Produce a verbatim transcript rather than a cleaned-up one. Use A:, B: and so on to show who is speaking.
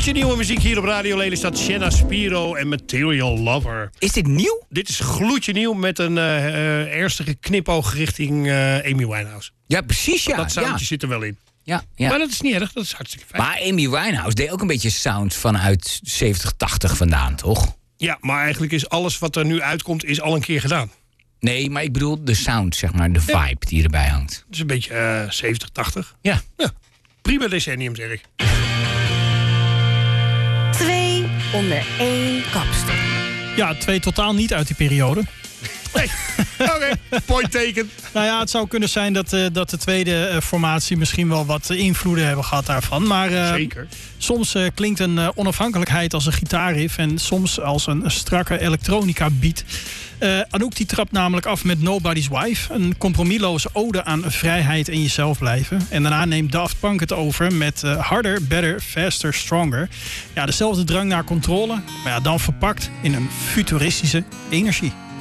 A: Gloedje nieuwe muziek hier op Radio Lelystad. Shanna Spiro en Material Lover.
B: Is dit nieuw?
A: Dit is gloedje nieuw met een uh, uh, ernstige knipoog richting uh, Amy Winehouse.
B: Ja, precies, ja.
A: Dat soundje
B: ja.
A: zit er wel in.
B: Ja, ja.
A: Maar dat is niet erg, dat is hartstikke fijn.
B: Maar Amy Winehouse deed ook een beetje sound vanuit zeventig, tachtig vandaan, toch?
A: Ja, maar eigenlijk is alles wat er nu uitkomt, is al een keer gedaan.
B: Nee, maar ik bedoel de sound, zeg maar, de vibe ja. die erbij hangt.
A: Het is een beetje uh, zeventig, tachtig.
B: Ja.
A: ja. Prima decennium, zeg ik.
C: Twee onder één kapstok.
D: Ja, twee totaal niet uit die periode.
A: Nee. Oké, okay. Point taken.
D: Nou ja, het zou kunnen zijn dat, uh, dat de tweede uh, formatie misschien wel wat uh, invloeden hebben gehad daarvan. Maar uh,
A: Zeker.
D: soms uh, klinkt een uh, onafhankelijkheid als een gitaarriff en soms als een, een strakke elektronica beat. Uh, Anouk die trapt namelijk af met Nobody's Wife. Een compromisloze ode aan vrijheid en jezelf blijven. En daarna neemt Daft Punk het over met uh, Harder, Better, Faster, Stronger. Ja, dezelfde drang naar controle, maar ja, dan verpakt in een futuristische energie.